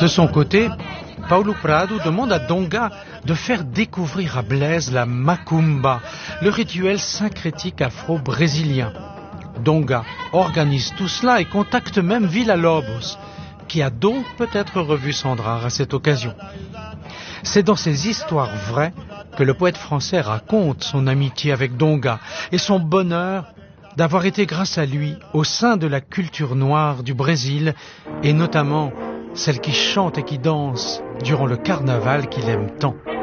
De son côté, Paulo Prado demande à Donga de faire découvrir à Blaise la macumba, le rituel syncrétique afro-brésilien. Donga organise tout cela et contacte même Villa-Lobos, qui a donc peut-être revu Sandrard à cette occasion. C'est dans ces histoires vraies que le poète français raconte son amitié avec Donga et son bonheur d'avoir été grâce à lui au sein de la culture noire du Brésil et notamment celle qui chante et qui danse durant le carnaval qu'il aime tant.